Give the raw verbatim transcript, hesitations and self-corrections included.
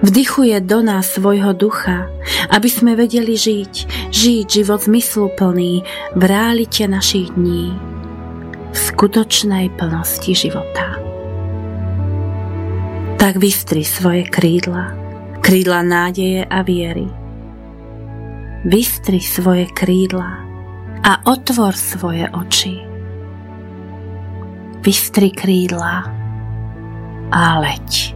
Vdychuje do nás svojho ducha, aby sme vedeli žiť, žiť život zmysluplný v realite našich dní, v skutočnej plnosti života. Tak vystri svoje krídla, krídla nádeje a viery. Vystri svoje krídla a otvor svoje oči. Vystri krídla a leď.